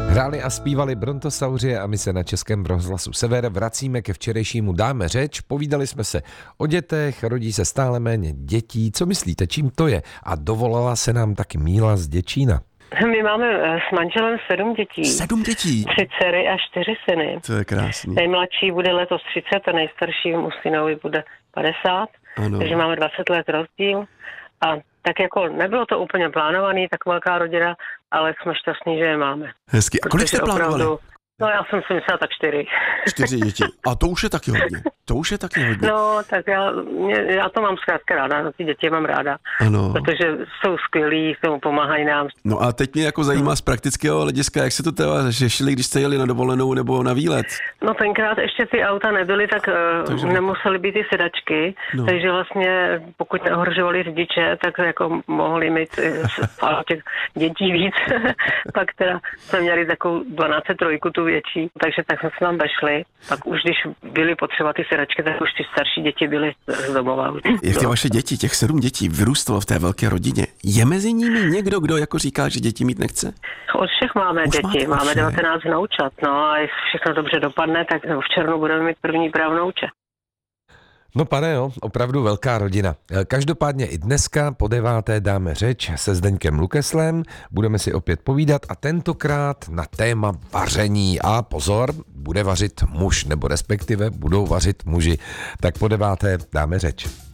Hráli a zpívali Brontosauři a my se na Českém rozhlasu Sever vracíme ke včerejšímu Dáme řeč. Povídali jsme se o dětech, rodí se stále méně dětí. Co myslíte, čím to je? A dovolala se nám taky Míla z Děčína. My máme s manželem 7 dětí. 7 dětí? 3 dcery a 4 syny. To je krásný. Nejmladší bude letos 30 a nejstaršímu synovi bude 50. Ano. Takže máme 20 let rozdíl. A tak jako nebylo to úplně plánovaný, tak velká rodina, ale jsme šťastní, že je máme. Hezky. A kolik jste plánovali? No já jsem si myslela tak 4. 4 děti. A to už je taky hodně. No, tak já to mám zkrátka ráda, ty děti mám ráda. Ano. Protože jsou skvělí, pomáhají nám. No a teď mě jako zajímá z praktického hlediska, jak se to teda řešili, když jste jeli na dovolenou nebo na výlet? No tenkrát ještě ty auta nebyly, tak nemusely být ty sedačky, takže vlastně pokud neohrožovali řidiče, tak jako mohli mít těch dětí víc. Pak teda jsme měli takovou 1203 tu větší, takže tak jsme se tam vešli. Pak už když byly potřeba ty sedačky, tak už ty starší děti byly z domova. Jak ty vaše děti, těch 7 dětí, vyrůstalo v té velké rodině? Je mezi nimi někdo, kdo jako říká, že děti mít nechce? Od všech máme už děti, máme 19 vnoučat, no a jestli všechno dobře dopadne, tak v červnu budeme mít první pravnouče. No pane jo, opravdu velká rodina. Každopádně i dneska po 9. dáme řeč se Zdeňkem Lukeslem. Budeme si opět povídat a tentokrát na téma vaření. A pozor, bude vařit muž, nebo respektive budou vařit muži. Tak po 9. dáme řeč.